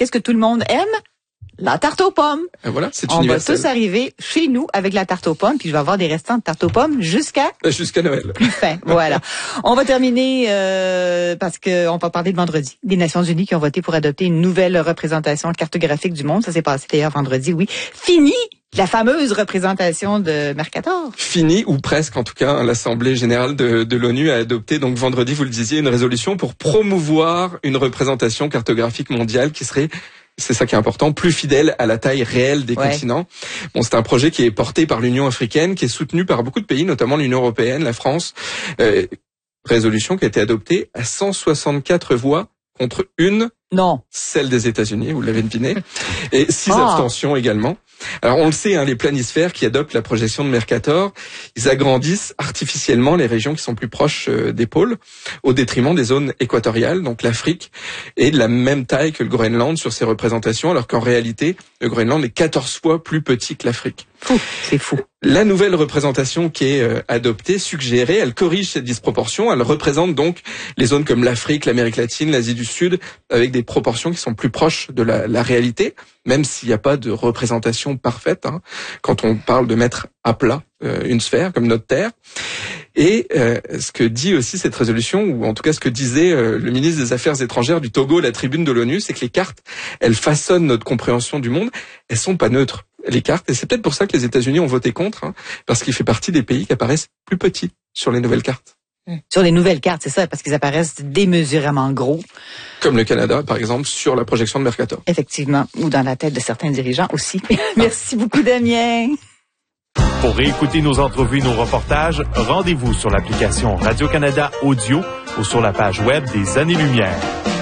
qu'est-ce que tout le monde aime? La tarte aux pommes. Voilà, c'est universel. On va tous arriver chez nous avec la tarte aux pommes, puis je vais avoir des restants de tarte aux pommes jusqu'à Noël. Plus fin, voilà. On va terminer parce que on va parler de vendredi. Des Nations Unies qui ont voté pour adopter une nouvelle représentation cartographique du monde. Ça s'est passé d'ailleurs vendredi, oui. Fini la fameuse représentation de Mercator. Fini, ou presque en tout cas. L'Assemblée générale de l'ONU a adopté donc vendredi, vous le disiez, une résolution pour promouvoir une représentation cartographique mondiale qui serait, c'est ça qui est important, plus fidèle à la taille réelle des continents. Bon, c'est un projet qui est porté par l'Union africaine, qui est soutenu par beaucoup de pays, notamment l'Union européenne, la France. Résolution qui a été adoptée à 164 voix contre une. Non. Celle des États-Unis, vous l'avez deviné. Et 6 abstentions également. Alors, on le sait, les planisphères qui adoptent la projection de Mercator, ils agrandissent artificiellement les régions qui sont plus proches des pôles, au détriment des zones équatoriales. Donc, l'Afrique est de la même taille que le Groenland sur ces représentations, alors qu'en réalité, le Groenland est 14 fois plus petit que l'Afrique. C'est fou. La nouvelle représentation qui est adoptée, suggérée, elle corrige cette disproportion. Elle représente donc les zones comme l'Afrique, l'Amérique latine, l'Asie du Sud, avec des proportions qui sont plus proches de la réalité, même s'il n'y a pas de représentation parfaite, quand on parle de mettre à plat une sphère comme notre Terre. Et ce que dit aussi cette résolution, ou en tout cas ce que disait le ministre des Affaires étrangères du Togo, la tribune de l'ONU, c'est que les cartes, elles façonnent notre compréhension du monde. Elles sont pas neutres, les cartes. Et c'est peut-être pour ça que les États-Unis ont voté contre, parce qu'il fait partie des pays qui apparaissent plus petits sur les nouvelles cartes. Sur les nouvelles cartes, c'est ça, parce qu'ils apparaissent démesurément gros. Comme le Canada, par exemple, sur la projection de Mercator. Effectivement, ou dans la tête de certains dirigeants aussi. Merci beaucoup, Damien. Pour réécouter nos entrevues et nos reportages, rendez-vous sur l'application Radio-Canada Audio ou sur la page web des Années-Lumière.